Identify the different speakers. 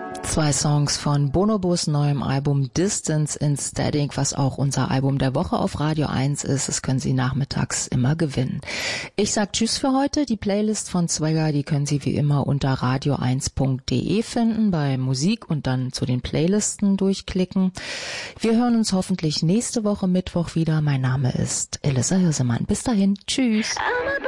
Speaker 1: 2 Songs von Bonobos neuem Album Distance in Static, was auch unser Album der Woche auf Radio 1 ist. Das können Sie nachmittags immer gewinnen. Ich sag Tschüss für heute. Die Playlist von Swagger, die können Sie wie immer unter radio1.de finden, bei Musik und dann zu den Playlisten durchklicken. Wir hören uns hoffentlich nächste Woche Mittwoch wieder. Mein Name ist Elissa Hirsemann. Bis dahin. Tschüss.